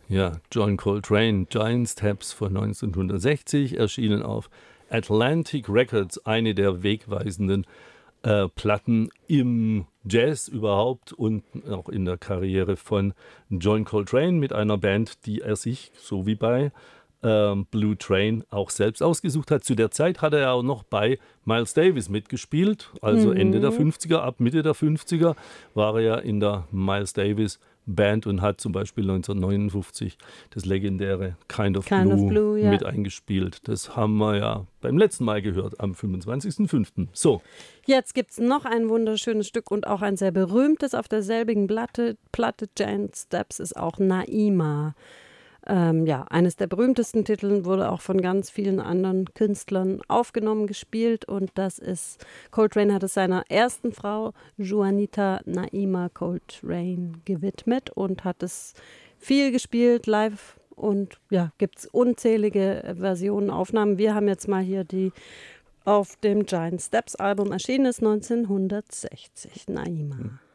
Ja, John Coltrane, Giant Steps von 1960, erschienen auf Atlantic Records, eine der wegweisenden Platten im Jazz überhaupt und auch in der Karriere von John Coltrane mit einer Band, die er sich, so wie bei Blue Train, auch selbst ausgesucht hat. Zu der Zeit hat er ja auch noch bei Miles Davis mitgespielt, also Ende der 50er, ab Mitte der 50er war er ja in der Miles Davis Band und hat zum Beispiel 1959 das legendäre Kind of Blue ja. mit eingespielt. Das haben wir ja beim letzten Mal gehört, am 25.05. So. Jetzt gibt es noch ein wunderschönes Stück und auch ein sehr berühmtes auf derselbigen Platte Giant Steps ist auch Naima. Eines der berühmtesten Titel, wurde auch von ganz vielen anderen Künstlern aufgenommen, gespielt und das ist, Coltrane hat es seiner ersten Frau, Juanita Naima Coltrane, gewidmet und hat es viel gespielt, live und ja, gibt es unzählige Versionen, Aufnahmen. Wir haben jetzt mal hier die auf dem Giant Steps Album erschienen ist 1960, Naima.